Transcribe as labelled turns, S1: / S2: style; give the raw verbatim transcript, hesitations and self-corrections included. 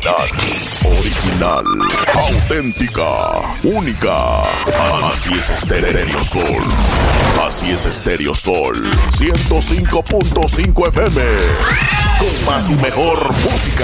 S1: Original, auténtica, única. Así es Estéreo Sol. Así es Estéreo Sol. ciento cinco punto cinco F M. Con más y mejor música.